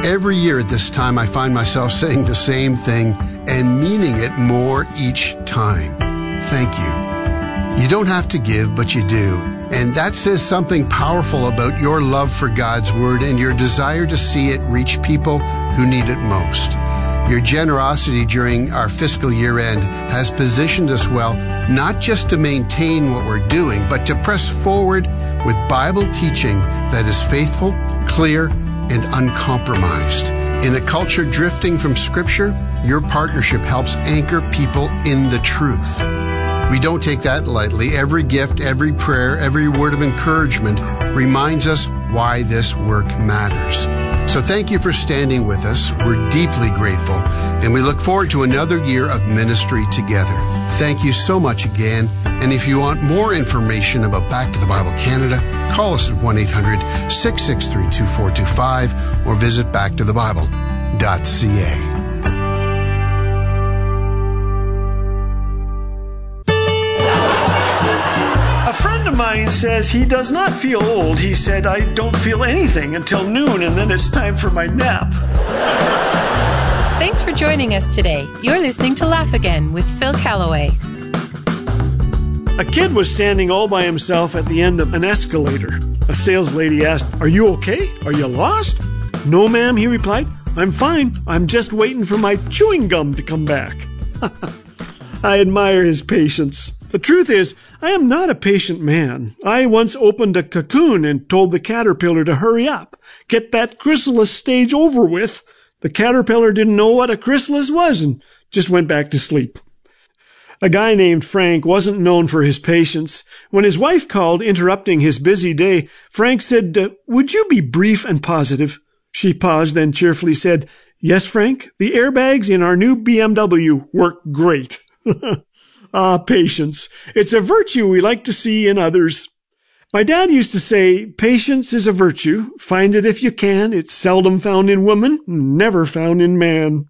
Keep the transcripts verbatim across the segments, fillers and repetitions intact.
Every year at this time, I find myself saying the same thing and meaning it more each time. Thank you. You don't have to give, but you do. And that says something powerful about your love for God's Word and your desire to see it reach people who need it most. Your generosity during our fiscal year end has positioned us well, not just to maintain what we're doing, but to press forward with Bible teaching that is faithful, clear, and uncompromised. In a culture drifting from Scripture, your partnership helps anchor people in the truth. We don't take that lightly. Every gift, every prayer, every word of encouragement reminds us why this work matters. So thank you for standing with us. We're deeply grateful, and we look forward to another year of ministry together. Thank you so much again. And if you want more information about Back to the Bible Canada, call us at one eight hundred six six three two four two five or visit back to the bible dot c a. A friend of mine says he does not feel old. He said, I don't feel anything until noon, and then it's time for my nap. Thanks for joining us today. You're listening to Laugh Again with Phil Callaway. A kid was standing all by himself at the end of an escalator. A sales lady asked, Are you okay? Are you lost? No, ma'am, he replied. I'm fine. I'm just waiting for my chewing gum to come back. I admire his patience. The truth is, I am not a patient man. I once opened a cocoon and told the caterpillar to hurry up, get that chrysalis stage over with. The caterpillar didn't know what a chrysalis was and just went back to sleep. A guy named Frank wasn't known for his patience. When his wife called, interrupting his busy day, Frank said, uh, would you be brief and positive? She paused, then cheerfully said, Yes, Frank, the airbags in our new B M W work great. Ah, patience. It's a virtue we like to see in others. My dad used to say, patience is a virtue. Find it if you can. It's seldom found in woman, never found in man.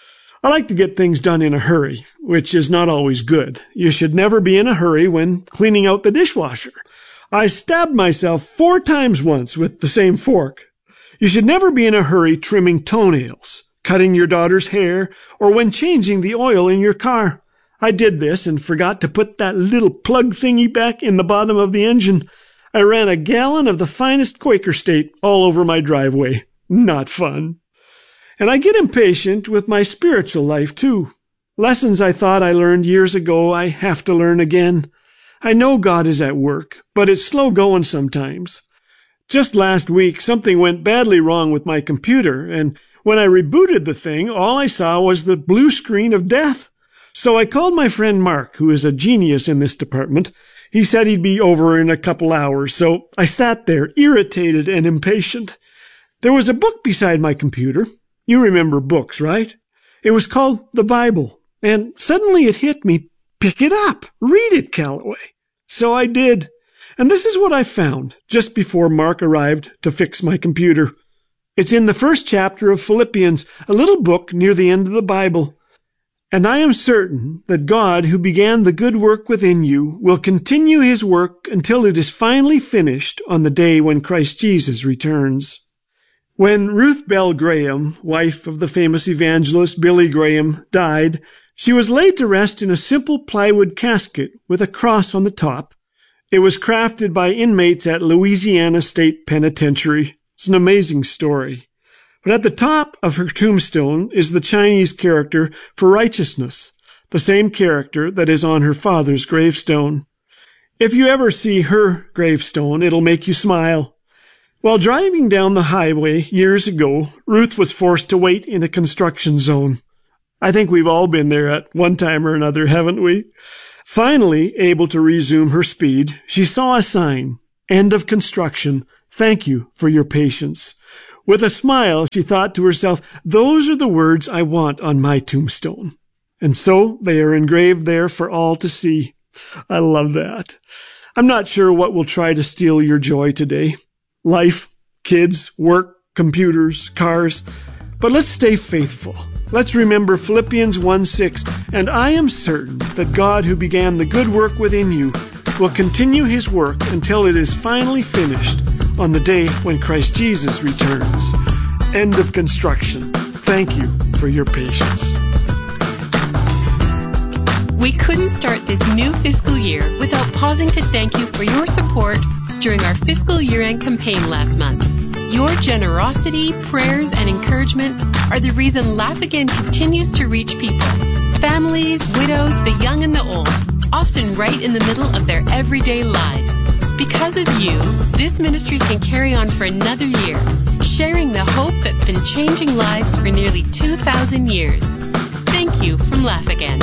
I like to get things done in a hurry, which is not always good. You should never be in a hurry when cleaning out the dishwasher. I stabbed myself four times once with the same fork. You should never be in a hurry trimming toenails, cutting your daughter's hair, or when changing the oil in your car. I did this and forgot to put that little plug thingy back in the bottom of the engine. I ran a gallon of the finest Quaker State all over my driveway. Not fun. And I get impatient with my spiritual life, too. Lessons I thought I learned years ago, I have to learn again. I know God is at work, but it's slow going sometimes. Just last week, something went badly wrong with my computer, and when I rebooted the thing, all I saw was the blue screen of death. So I called my friend Mark, who is a genius in this department. He said he'd be over in a couple hours, so I sat there, irritated and impatient. There was a book beside my computer. You remember books, right? It was called the Bible, and suddenly it hit me, pick it up, read it, Callaway. So I did, and this is what I found just before Mark arrived to fix my computer. It's in the first chapter of Philippians, a little book near the end of the Bible. And I am certain that God, who began the good work within you, will continue his work until it is finally finished on the day when Christ Jesus returns. When Ruth Bell Graham, wife of the famous evangelist Billy Graham, died, she was laid to rest in a simple plywood casket with a cross on the top. It was crafted by inmates at Louisiana State Penitentiary. It's an amazing story. But at the top of her tombstone is the Chinese character for righteousness, the same character that is on her father's gravestone. If you ever see her gravestone, it'll make you smile. While driving down the highway years ago, Ruth was forced to wait in a construction zone. I think we've all been there at one time or another, haven't we? Finally, able to resume her speed, she saw a sign, End of Construction. Thank you for your patience. With a smile, she thought to herself, those are the words I want on my tombstone. And so they are engraved there for all to see. I love that. I'm not sure what will try to steal your joy today. Life, kids, work, computers, cars. But let's stay faithful. Let's remember Philippians one six, and I am certain that God who began the good work within you will continue his work until it is finally finished on the day when Christ Jesus returns. End of construction. Thank you for your patience. We couldn't start this new fiscal year without pausing to thank you for your support during our fiscal year-end campaign last month. Your generosity, prayers, and encouragement are the reason Laugh Again continues to reach people. Families, widows, the young and the old, often right in the middle of their everyday lives. Because of you, this ministry can carry on for another year, sharing the hope that's been changing lives for nearly two thousand years. Thank you from Laugh Again.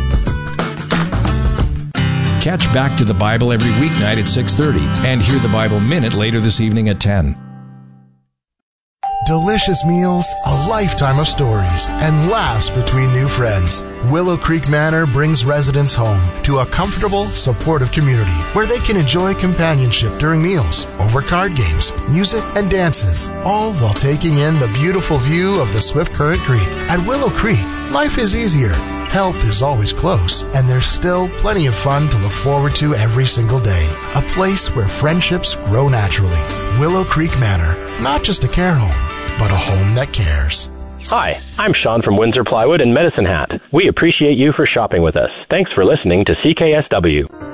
Catch Back to the Bible every weeknight at six thirty and hear the Bible Minute later this evening at ten. Delicious meals, a lifetime of stories, and laughs between new friends. Willow Creek Manor brings residents home to a comfortable, supportive community where they can enjoy companionship during meals, over card games, music, and dances, all while taking in the beautiful view of the Swift Current Creek. At Willow Creek, life is easier. Help is always close, and there's still plenty of fun to look forward to every single day. A place where friendships grow naturally. Willow Creek Manor, not just a care home, but a home that cares. Hi, I'm Sean from Windsor Plywood and Medicine Hat. We appreciate you for shopping with us. Thanks for listening to C K S W.